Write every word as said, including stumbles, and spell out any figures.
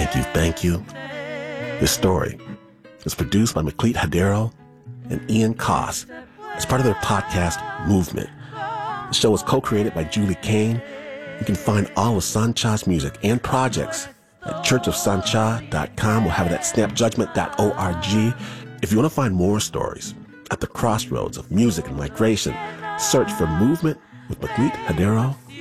Thank you, thank you. This story is produced by Maklit Hadero and Ian Koss as part of their podcast, Movement. The show is co-created by Julie Kane. You can find all of Sancha's music and projects at church of sancha dot com. We'll have it at snap judgment dot org. If you want to find more stories at the crossroads of music and migration, search for Movement with Maklit Hadero